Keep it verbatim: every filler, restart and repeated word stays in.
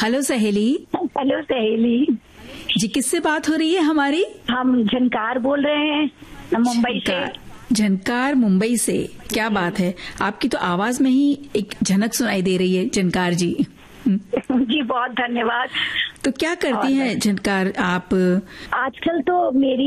Hello सहेली। Hello सहेली जी, किससे बात हो रही है हमारी? हम झनकार बोल रहे हैं मुंबई से। झनकार मुंबई से, क्या बात है। आपकी तो आवाज में ही एक झनक सुनाई दे रही है झनकार जी। जी बहुत धन्यवाद। तो क्या करती हैं झनकार आप? आजकल तो मेरी